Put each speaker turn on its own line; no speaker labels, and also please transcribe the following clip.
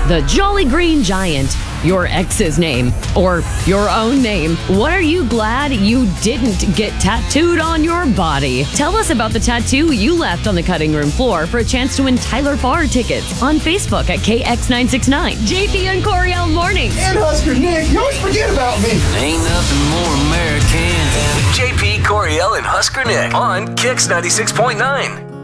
the Jolly Green Giant, your ex's name, or your own name. What are you glad you didn't get tattooed on your body? Tell us about the tattoo you left on the cutting room floor for a chance to win Tyler Farr tickets on Facebook at KX969. JP and Coriel Mornings.
And Husker Nick, you always forget about me.
Ain't nothing more American than JP, Coriel, and Husker Nick on Kix 96.9.